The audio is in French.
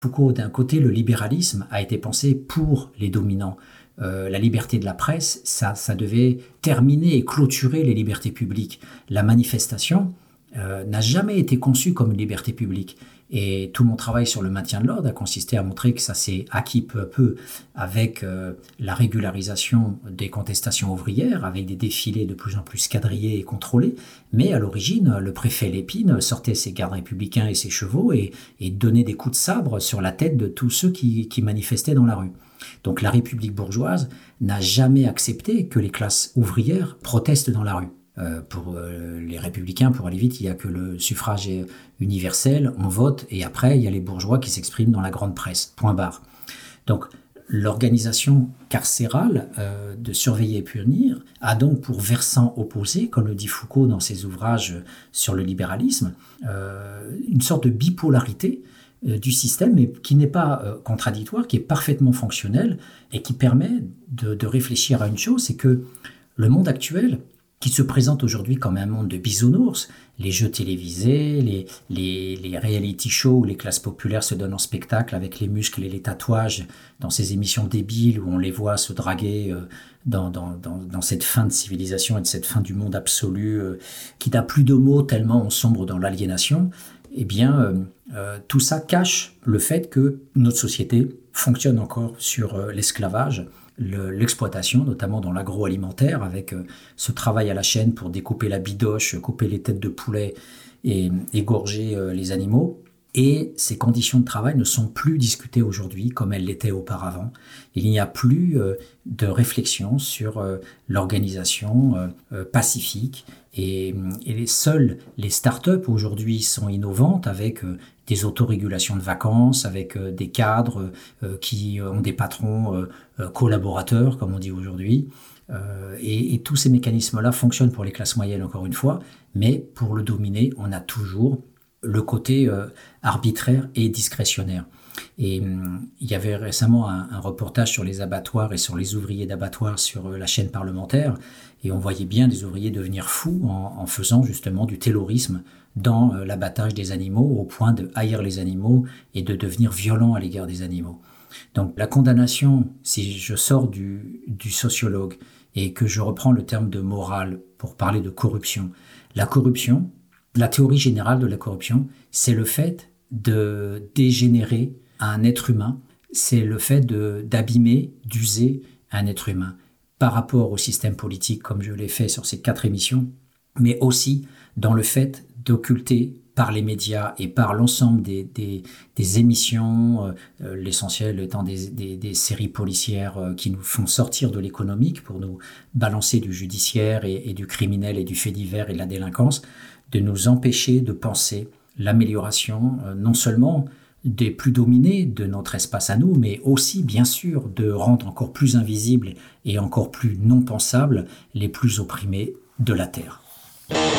Foucault, d'un côté, le libéralisme a été pensé pour les dominants. La liberté de la presse, ça devait terminer et clôturer les libertés publiques. La manifestation n'a jamais été conçue comme une liberté publique. Et tout mon travail sur le maintien de l'ordre a consisté à montrer que ça s'est acquis peu à peu avec la régularisation des contestations ouvrières, avec des défilés de plus en plus quadrillés et contrôlés. Mais à l'origine, le préfet Lépine sortait ses gardes républicains et ses chevaux et donnait des coups de sabre sur la tête de tous ceux qui manifestaient dans la rue. Donc la République bourgeoise n'a jamais accepté que les classes ouvrières protestent dans la rue. Pour les républicains, pour aller vite, il n'y a que le suffrage universel, on vote, et après, il y a les bourgeois qui s'expriment dans la grande presse, point barre. Donc, l'organisation carcérale de surveiller et punir a donc pour versant opposé, comme le dit Foucault dans ses ouvrages sur le libéralisme, une sorte de bipolarité du système, mais qui n'est pas contradictoire, qui est parfaitement fonctionnel et qui permet de réfléchir à une chose, c'est que le monde actuel, qui se présente aujourd'hui comme un monde de bisounours, les jeux télévisés, les reality shows où les classes populaires se donnent en spectacle avec les muscles et les tatouages dans ces émissions débiles où on les voit se draguer dans cette fin de civilisation et de cette fin du monde absolu qui n'a plus de mots tellement on sombre dans l'aliénation, eh bien tout ça cache le fait que notre société fonctionne encore sur l'esclavage, l'exploitation, notamment dans l'agroalimentaire, avec ce travail à la chaîne pour découper la bidoche, couper les têtes de poulet et égorger les animaux. Et ces conditions de travail ne sont plus discutées aujourd'hui comme elles l'étaient auparavant. Il n'y a plus de réflexion sur l'organisation pacifique et seules les start-up aujourd'hui sont innovantes avec des autorégulations de vacances, avec des cadres qui ont des patrons collaborateurs, comme on dit aujourd'hui. Et tous ces mécanismes-là fonctionnent pour les classes moyennes, encore une fois, mais pour le dominer, on a toujours le côté arbitraire et discrétionnaire. Et il y avait récemment un reportage sur les abattoirs et sur les ouvriers d'abattoirs sur la chaîne parlementaire, et on voyait bien des ouvriers devenir fous en faisant justement du terrorisme dans l'abattage des animaux, au point de haïr les animaux et de devenir violents à l'égard des animaux. Donc la condamnation, si je sors du sociologue et que je reprends le terme de morale pour parler de corruption, la corruption, la théorie générale de la corruption, c'est le fait de dégénérer un être humain, c'est le fait d'abîmer, d'user un être humain par rapport au système politique, comme je l'ai fait sur ces 4 émissions, mais aussi dans le fait d'occulter par les médias et par l'ensemble des émissions, l'essentiel étant des séries policières qui nous font sortir de l'économique pour nous balancer du judiciaire et du criminel et du fait divers et de la délinquance, de nous empêcher de penser l'amélioration non seulement des plus dominés de notre espace à nous, mais aussi bien sûr de rendre encore plus invisibles et encore plus non pensables les plus opprimés de la Terre.